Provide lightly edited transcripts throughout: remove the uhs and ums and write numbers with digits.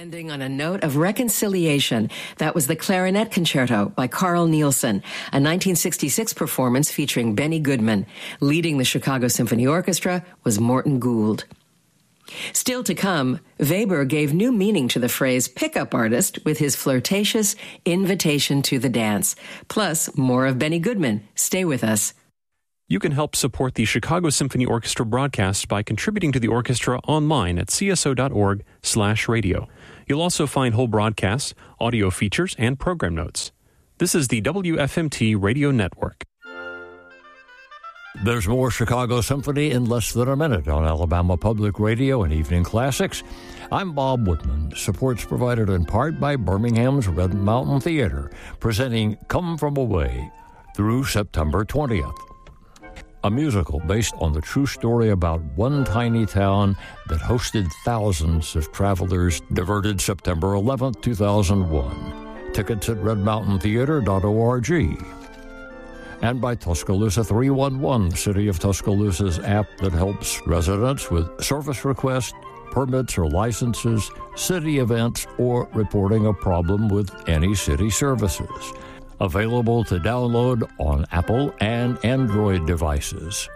Ending on a note of reconciliation. That was the Clarinet Concerto by Carl Nielsen, a 1966 performance featuring Benny Goodman. Leading the Chicago Symphony Orchestra was Morton Gould. Still to come, Weber gave new meaning to the phrase pickup artist with his flirtatious invitation to the dance. Plus, more of Benny Goodman. Stay with us. You can help support the Chicago Symphony Orchestra broadcast by contributing to the orchestra online at cso.org/radio. You'll also find whole broadcasts, audio features, and program notes. This is the WFMT Radio Network. There's more Chicago Symphony in less than a minute on Alabama Public Radio and Evening Classics. I'm Bob Woodman. Support's provided in part by Birmingham's Red Mountain Theater, presenting Come From Away through September 20th. A musical based on the true story about one tiny town that hosted thousands of travelers, diverted September 11th, 2001. Tickets at redmountaintheater.org. And by Tuscaloosa 311, the City of Tuscaloosa's app that helps residents with service requests, permits or licenses, city events, or reporting a problem with any city services. Available to download on Apple and Android devices.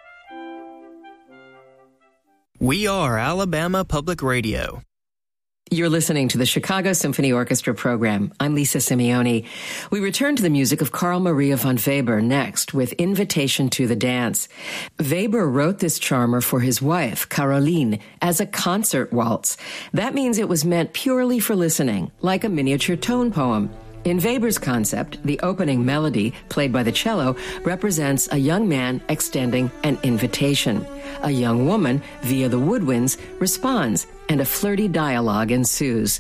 We are Alabama Public Radio. You're listening to the Chicago Symphony Orchestra program. I'm Lisa Simeone. We return to the music of Carl Maria von Weber next with Invitation to the Dance. Weber wrote this charmer for his wife, Caroline, as a concert waltz. That means it was meant purely for listening, like a miniature tone poem. In Weber's concept, the opening melody, played by the cello, represents a young man extending an invitation. A young woman, via the woodwinds, responds, and a flirty dialogue ensues.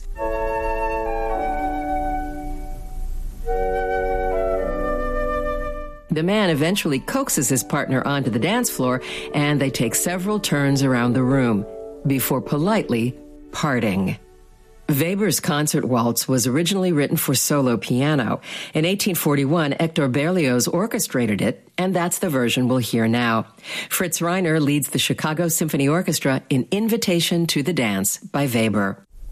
The man eventually coaxes his partner onto the dance floor, and they take several turns around the room before politely parting. Weber's concert waltz was originally written for solo piano. In 1841, Hector Berlioz orchestrated it, and that's the version we'll hear now. Fritz Reiner leads the Chicago Symphony Orchestra in Invitation to the Dance by Weber.